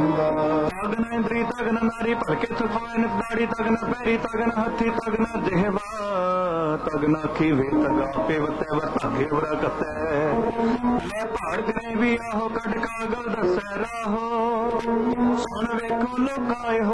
ਤਗਨ ਇੰਦਰੀ ਤਗਨ ਨਾਰੀ ਭਲਕੇ ਸੁਖਾਏ ਨਿਤ ਦਾੜੀ ਤਗਨ ਪੈਰੀ ਤਗਨ ਹੱਥੀ ਤਗਨ ਜਿਹਵਾ ਤਗਨ ਅੱਖੀ ਵੇ ਤਗਾ ਪੇਵਤੈ ਵਰਤਾਗੇ ਵਰਾ ਕਤੈ ਲੈ ਪਹਾੜ ਗਰੇ ਵੀ ਆਹੋ ਕੱਢ ਕਾਗਲ ਦੱਸੈ ਰਾਹੋ ਸੁਣ ਵੇਖੋ ਲੋਕਾਂ ਇਹੋ